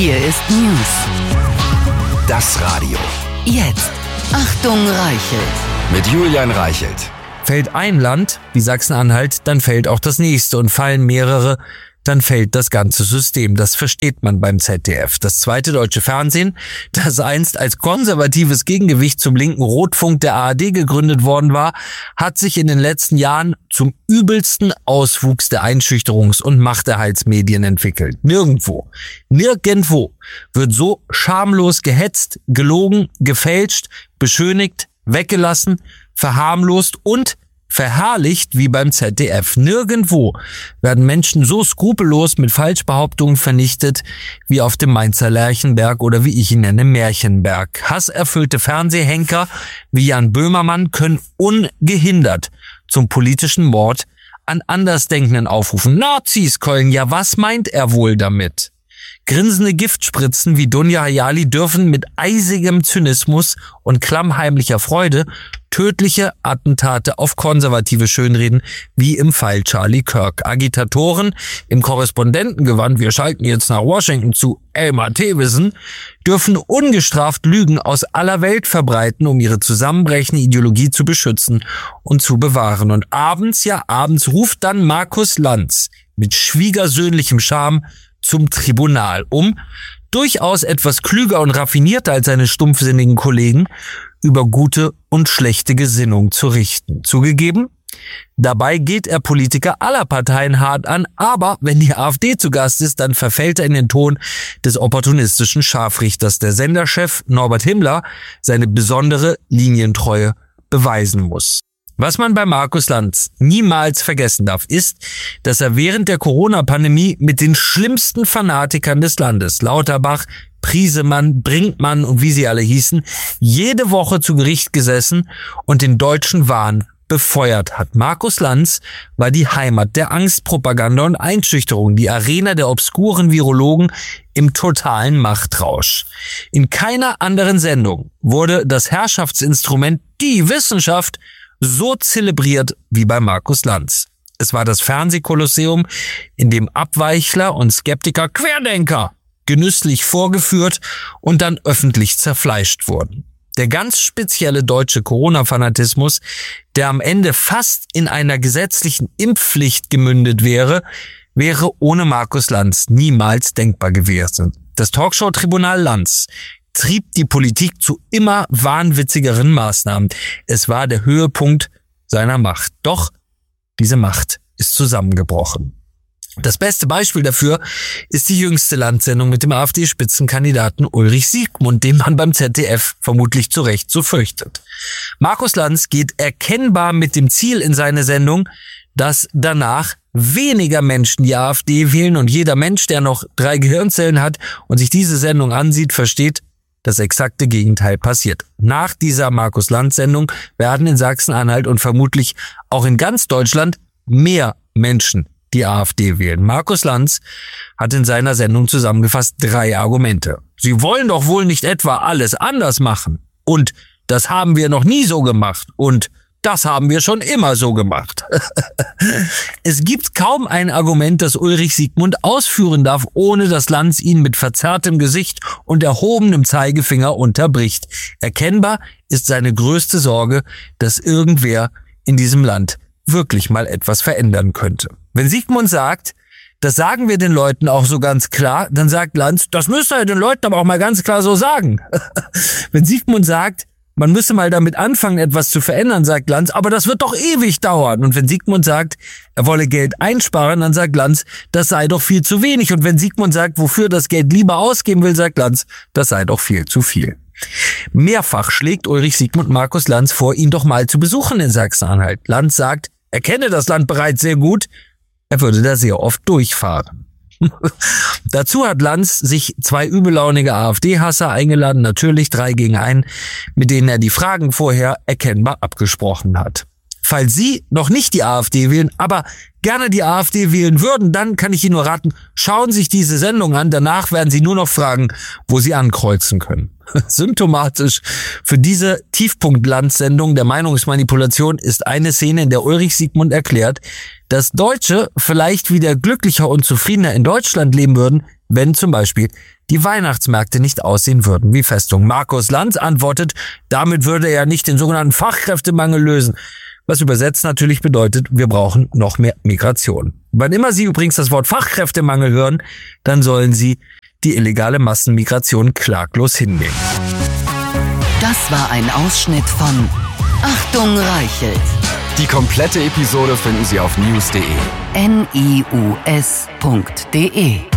Hier ist News. Das Radio. Jetzt. Achtung, Reichelt. Mit Julian Reichelt. Fällt ein Land, wie Sachsen-Anhalt, dann fällt auch das nächste. Und fallen mehrere, dann fällt das ganze System. Das versteht man beim ZDF. Das zweite deutsche Fernsehen, das einst als konservatives Gegengewicht zum linken Rotfunk der ARD gegründet worden war, hat sich in den letzten Jahren zum übelsten Auswuchs der Einschüchterungs- und Machterhaltsmedien entwickelt. Nirgendwo wird so schamlos gehetzt, gelogen, gefälscht, beschönigt, weggelassen, verharmlost und verherrlicht wie beim ZDF. Nirgendwo werden Menschen so skrupellos mit Falschbehauptungen vernichtet wie auf dem Mainzer Lerchenberg oder wie ich ihn nenne, Märchenberg. Hasserfüllte Fernsehhenker wie Jan Böhmermann können ungehindert zum politischen Mord an Andersdenkenden aufrufen. Nazis keulen, ja, was meint er wohl damit? Grinsende Giftspritzen wie Dunja Hayali dürfen mit eisigem Zynismus und klammheimlicher Freude tödliche Attentate auf Konservative schönreden, wie im Fall Charlie Kirk. Agitatoren im Korrespondentengewand, wir schalten jetzt nach Washington zu Elmar Thewissen, dürfen ungestraft Lügen aus aller Welt verbreiten, um ihre zusammenbrechende Ideologie zu beschützen und zu bewahren. Und abends ruft dann Markus Lanz mit schwiegersöhnlichem Charme zum Tribunal, um durchaus etwas klüger und raffinierter als seine stumpfsinnigen Kollegen über gute und schlechte Gesinnung zu richten. Zugegeben, dabei geht er Politiker aller Parteien hart an, aber wenn die AfD zu Gast ist, dann verfällt er in den Ton des opportunistischen Scharfrichters. Der Senderchef Norbert Himmler seine besondere Linientreue beweisen muss. Was man bei Markus Lanz niemals vergessen darf, ist, dass er während der Corona-Pandemie mit den schlimmsten Fanatikern des Landes, Lauterbach, Priesemann, Brinkmann und wie sie alle hießen, jede Woche zu Gericht gesessen und den deutschen Wahn befeuert hat. Markus Lanz war die Heimat der Angstpropaganda und Einschüchterung, die Arena der obskuren Virologen im totalen Machtrausch. In keiner anderen Sendung wurde das Herrschaftsinstrument, die Wissenschaft, so zelebriert wie bei Markus Lanz. Es war das Fernsehkolosseum, in dem Abweichler und Skeptiker, Querdenker, genüsslich vorgeführt und dann öffentlich zerfleischt wurden. Der ganz spezielle deutsche Corona-Fanatismus, der am Ende fast in einer gesetzlichen Impfpflicht gemündet wäre ohne Markus Lanz niemals denkbar gewesen. Das Talkshow-Tribunal Lanz trieb die Politik zu immer wahnwitzigeren Maßnahmen. Es war der Höhepunkt seiner Macht. Doch diese Macht ist zusammengebrochen. Das beste Beispiel dafür ist die jüngste Landsendung mit dem AfD-Spitzenkandidaten Ulrich Siegmund, den man beim ZDF vermutlich zu Recht so fürchtet. Markus Lanz geht erkennbar mit dem Ziel in seine Sendung, dass danach weniger Menschen die AfD wählen, und jeder Mensch, der noch 3 Gehirnzellen hat und sich diese Sendung ansieht, versteht, das exakte Gegenteil passiert. Nach dieser Markus-Lanz-Sendung werden in Sachsen-Anhalt und vermutlich auch in ganz Deutschland mehr Menschen die AfD wählen. Markus Lanz hat in seiner Sendung zusammengefasst 3 Argumente. Sie wollen doch wohl nicht etwa alles anders machen. Und das haben wir noch nie so gemacht. Und das haben wir schon immer so gemacht. Es gibt kaum ein Argument, das Ulrich Siegmund ausführen darf, ohne dass Lanz ihn mit verzerrtem Gesicht und erhobenem Zeigefinger unterbricht. Erkennbar ist seine größte Sorge, dass irgendwer in diesem Land wirklich mal etwas verändern könnte. Wenn Siegmund sagt, das sagen wir den Leuten auch so ganz klar, dann sagt Lanz, das müsst ihr den Leuten aber auch mal ganz klar so sagen. Wenn Siegmund sagt, man müsse mal damit anfangen, etwas zu verändern, sagt Lanz, aber das wird doch ewig dauern. Und wenn Siegmund sagt, er wolle Geld einsparen, dann sagt Lanz, das sei doch viel zu wenig. Und wenn Siegmund sagt, wofür das Geld lieber ausgeben will, sagt Lanz, das sei doch viel zu viel. Mehrfach schlägt Ulrich Siegmund Markus Lanz vor, ihn doch mal zu besuchen in Sachsen-Anhalt. Lanz sagt, er kenne das Land bereits sehr gut, er würde da sehr oft durchfahren. Dazu hat Lanz sich 2 übellaunige AfD-Hasser eingeladen, natürlich 3 gegen 1, mit denen er die Fragen vorher erkennbar abgesprochen hat. Falls Sie noch nicht die AfD wählen, aber gerne die AfD wählen würden, dann kann ich Ihnen nur raten, schauen Sie sich diese Sendung an, danach werden Sie nur noch fragen, wo Sie ankreuzen können. Symptomatisch für diese Tiefpunkt-Lanz-Sendung der Meinungsmanipulation ist eine Szene, in der Ulrich Siegmund erklärt, dass Deutsche vielleicht wieder glücklicher und zufriedener in Deutschland leben würden, wenn zum Beispiel die Weihnachtsmärkte nicht aussehen würden wie Festung. Markus Lanz antwortet, damit würde er nicht den sogenannten Fachkräftemangel lösen. Was übersetzt natürlich bedeutet, wir brauchen noch mehr Migration. Wann immer Sie übrigens das Wort Fachkräftemangel hören, dann sollen Sie die illegale Massenmigration klaglos hinnehmen. Das war ein Ausschnitt von Achtung Reichelt. Die komplette Episode finden Sie auf news.de. NIUS.de